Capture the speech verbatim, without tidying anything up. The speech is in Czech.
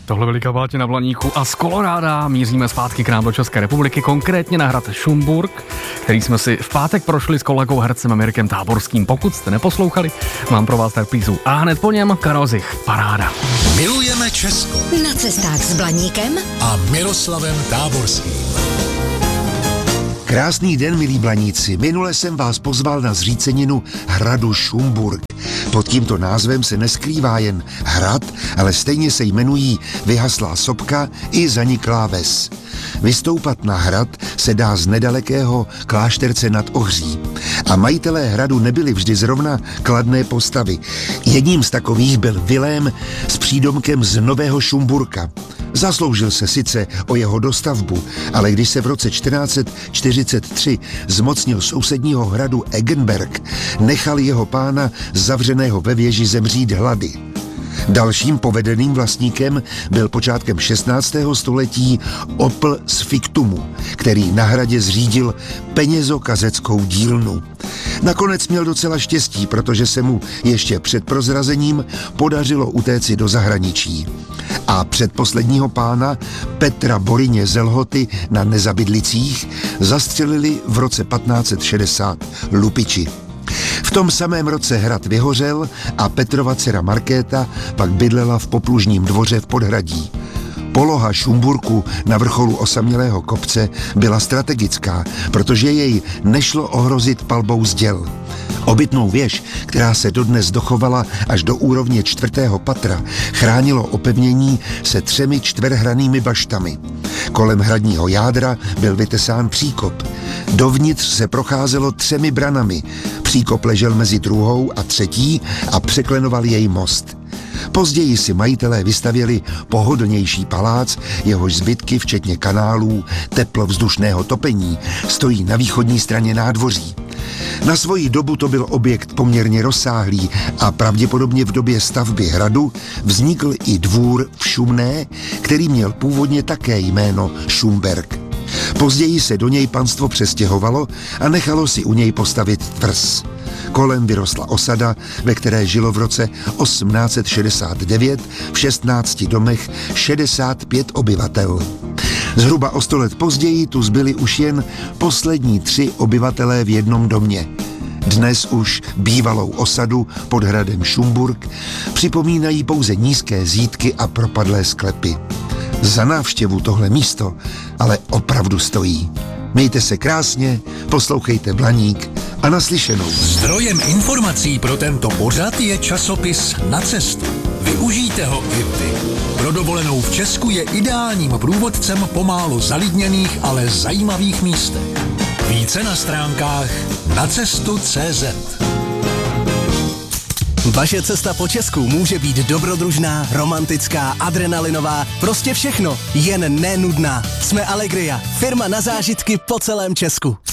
Tohle Veliká Bátě na Blaníku a z Koloráda míříme zpátky k nám do České republiky, konkrétně na hrad Šumburk, který jsme si v pátek prošli s kolegou hercem Mirkem Táborským. Pokud jste neposlouchali, mám pro vás reprízu a hned po něm Karel Zich, paráda. Milujeme Česko. Na cestách s Blaníkem a Miroslavem Táborským. Krásný den, milí Blaníci. Minule jsem vás pozval na zříceninu hradu Šumburk. Pod tímto názvem se neskrývá jen hrad, ale stejně se jmenují vyhaslá sopka i zaniklá ves. Vystoupat na hrad se dá z nedalekého klášterce nad Ohří. A majitelé hradu nebyli vždy zrovna kladné postavy. Jedním z takových byl Vilém s přídomkem z Nového Šumburka. Zasloužil se sice o jeho dostavbu, ale když se v roce čtrnáct set čtyřicet tři zmocnil sousedního hradu Eggenberg, nechal jeho pána zavřeného ve věži zemřít hlady. Dalším povedeným vlastníkem byl počátkem šestnáctého století Opl z Fiktumu, který na hradě zřídil penězokazeckou dílnu. Nakonec měl docela štěstí, protože se mu ještě před prozrazením podařilo utéci do zahraničí. A předposledního pána Petra Boryně z Lhoty na Nezabydlicích zastřelili v roce patnáct set šedesát lupiči. V tom samém roce hrad vyhořel a Petrova dcera Markéta pak bydlela v poplužním dvoře v Podhradí. Poloha Šumburku na vrcholu osamělého kopce byla strategická, protože jej nešlo ohrozit palbou z děl. Obytnou věž, která se dodnes dochovala až do úrovně čtvrtého patra, chránilo opevnění se třemi čtverhranými baštami. Kolem hradního jádra byl vytesán příkop. Dovnitř se procházelo třemi branami. Příkop ležel mezi druhou a třetí a překlenoval jej most. Později si majitelé vystavěli pohodlnější palác, jehož zbytky, včetně kanálů, teplovzdušného topení, stojí na východní straně nádvoří. Na svoji dobu to byl objekt poměrně rozsáhlý a pravděpodobně v době stavby hradu vznikl i dvůr v Šumné, který měl původně také jméno Šumberk. Později se do něj panstvo přestěhovalo a nechalo si u něj postavit tvrz. Kolem vyrostla osada, ve které žilo v roce osmnáct set šedesát devět v šestnácti domech šedesát pět obyvatel. Zhruba o sto let později tu zbyli už jen poslední tři obyvatelé v jednom domě. Dnes už bývalou osadu pod hradem Šumburk připomínají pouze nízké zídky a propadlé sklepy. Za návštěvu tohle místo ale opravdu stojí. Mějte se krásně, poslouchejte Blaník a naslyšenou. Zdrojem informací pro tento pořad je časopis Na cestu. Využijte ho i vy. Pro dovolenou v Česku je ideálním průvodcem po málo zalidněných, ale zajímavých místech. Více na stránkách nacestu tečka cé zet. Vaše cesta po Česku může být dobrodružná, romantická, adrenalinová, prostě všechno, jen nenudná. Jsme Allegria, firma na zážitky po celém Česku.